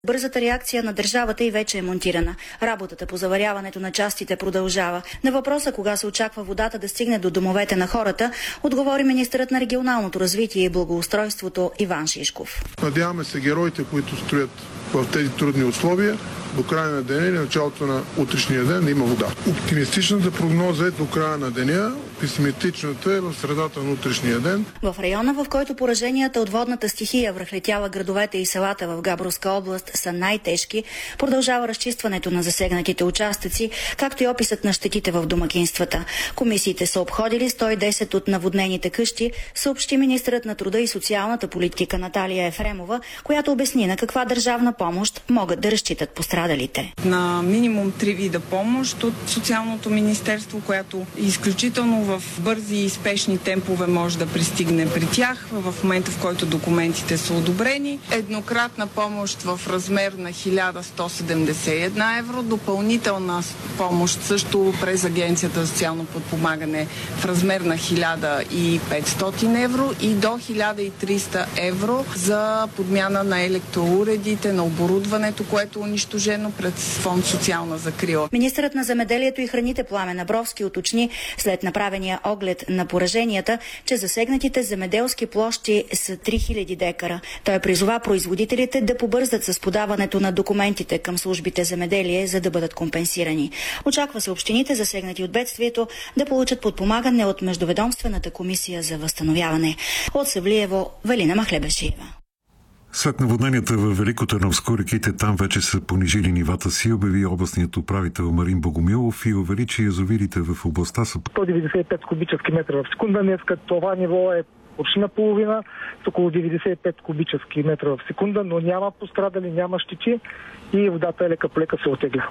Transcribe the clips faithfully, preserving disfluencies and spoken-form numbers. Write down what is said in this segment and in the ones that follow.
Бързата реакция на държавата и вече е монтирана. Работата по заваряването на частите продължава. На въпроса кога се очаква водата да стигне до домовете на хората, отговори министърът на регионалното развитие и благоустройството Иван Шишков. Надяваме се героите, които строят в тези трудни условия, до края на деня и началото на утрешния ден да има вода. Оптимистичната прогноза е до края на деня, песимистичната е в средата на утрешния ден. В района, в който пораженията от водната стихия връхлетяла градовете и селата в Габровска област, са най-тежки, продължава разчистването на засегнатите участъци, както и описът на щетите в домакинствата. Комисиите са обходили сто и десет от наводнените къщи, съобщи министърът на труда и социалната политика Наталия Ефремова, която обясни на каква държавна помощ могат да разчитат пострадалите. На минимум три вида помощ от Социалното министерство, която изключително в бързи и спешни темпове може да пристигне при тях в момента, в който документите са одобрени. Еднократна помощ в размер на хиляда сто седемдесет и едно евро, допълнителна помощ също през Агенцията за социално подпомагане в размер на хиляда и петстотин евро и до хиляда и триста евро за подмяна на електроуредите, на оборудването, което е унищожено пред фонд социална закрила. Министърът на земеделието и храните Пламен Абровски уточни след направения оглед на пораженията, че засегнатите земеделски площи са три хиляди декара. Той призова производителите да побързат с подаването на документите към службите земеделие, за да бъдат компенсирани. Очаква се общините, засегнати от бедствието, да получат подпомагане от Междуведомствената комисия за възстановяване. От Севлиево, Велина Махлебешиева. След наводненията във Велико Търновско, реките там вече са понижили нивата си, обяви областният управител Марин Богомилов и увери, че язовирите в областта са сто деветдесет и пет кубически метра в секунда. Днеска това ниво е почти наполовина, с около деветдесет и пет кубически метра в секунда, но няма пострадали, няма щети и водата лека по лека се отегля.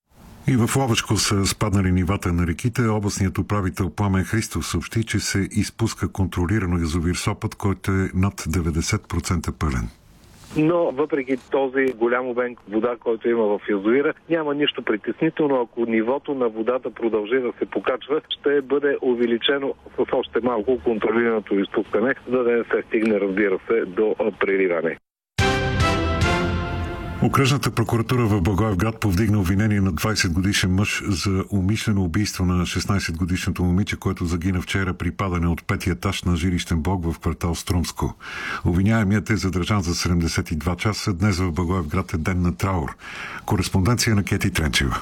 И в Ловешко са спаднали нивата на реките. Областният управител Пламен Христов съобщи, че се изпуска контролирано язовир Сопот, който е над деветдесет процента пълен. Но въпреки този голям обем вода, който има в язовира, няма нищо притеснително. Ако нивото на водата продължи да се покачва, ще бъде увеличено с още малко контролираното изпускане, за да не се стигне, разбира се, до преливане. Окръжната прокуратура в Благоевград повдигна обвинение на двайсет годишен мъж за умишлено убийство на шестнайсет годишното момиче, което загина вчера при падане от петия етаж на жилищен блок в квартал Струмско. Обвиняемият е задържан за седемдесет и два часа. Днес в Благоевград е ден на траур. Кореспонденция на Кети Тренчева.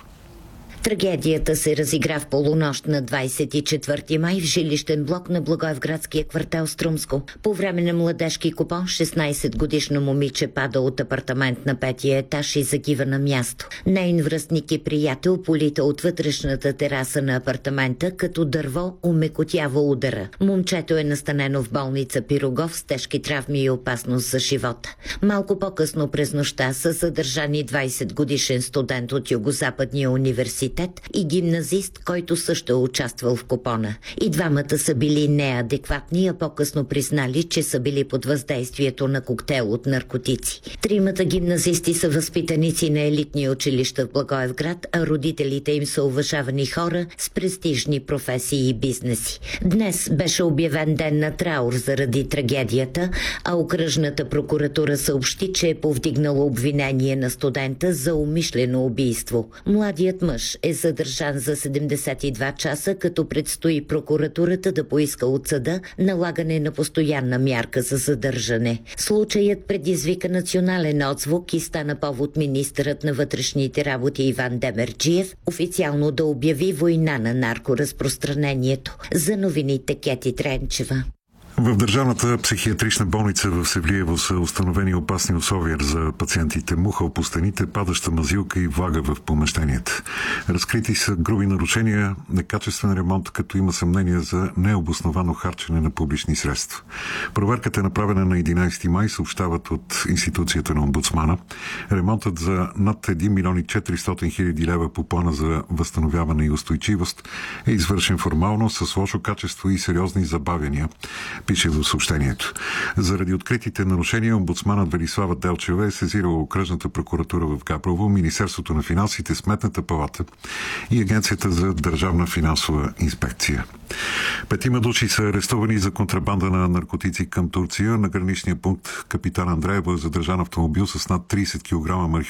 Трагедията се разигра в полунощ на двайсет и четвърти май в жилищен блок на Благоевградския квартал Струмско. По време на младежки купон шестнайсет годишно момиче пада от апартамент на петия етаж и загива на място. Нейн връстник и приятел полита от вътрешната тераса на апартамента, като дърво умекотява удара. Момчето е настанено в болница Пирогов с тежки травми и опасност за живота. Малко по-късно през нощта са задържани двайсет годишен студент от Югозападния университет и гимназист, който също е участвал в купона. И двамата са били неадекватни, а по-късно признали, че са били под въздействието на коктейл от наркотици. Тримата гимназисти са възпитаници на елитни училища в Благоевград, а родителите им са уважавани хора с престижни професии и бизнеси. Днес беше обявен ден на траур заради трагедията, а окръжната прокуратура съобщи, че е повдигнала обвинение на студента за умишлено убийство. Младият мъж е задържан за седемдесет и два часа, като предстои прокуратурата да поиска от съда налагане на постоянна мярка за задържане. Случаят предизвика национален отзвук и стана повод министърът на вътрешните работи Иван Демерджиев официално да обяви война на наркоразпространението. За новините Кети Тренчева. В Държавната психиатрична болница в Севлиево са установени опасни условия за пациентите. Муха по стените, падаща мазилка и влага в помещенията. Разкрити са груби нарушения, некачествен ремонт, като има съмнение за необосновано харчене на публични средства. Проверката е направена на единайсети май, съобщават от институцията на омбудсмана. Ремонтът за над един милион и четиристотин хиляди лева по плана за възстановяване и устойчивост е извършен формално с лошо качество и сериозни забавяния пише в съобщението. Заради откритите нарушения, омбудсманът Велислава Делчева е сезирала окръжната прокуратура в Габрово, Министерството на финансите, Сметната палата и Агенцията за държавна финансова инспекция. Петима души са арестувани за контрабанда на наркотици към Турция. На граничния пункт Капитан Андреево е задържан автомобил с над трийсет килограма марихуана